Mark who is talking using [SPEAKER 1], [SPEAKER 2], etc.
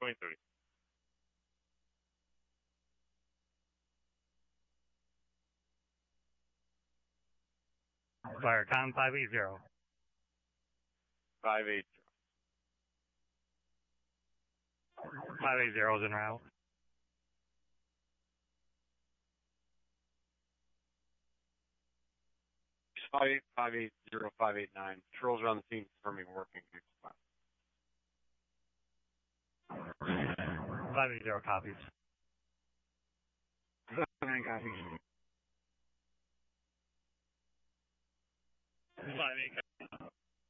[SPEAKER 1] 2030.
[SPEAKER 2] Viacom 580.
[SPEAKER 1] 580.
[SPEAKER 2] 580 is en route.
[SPEAKER 1] Just 580, 589. Patrols around the scene confirming working.
[SPEAKER 2] 580 copies.
[SPEAKER 1] 9 copies.
[SPEAKER 2] 580.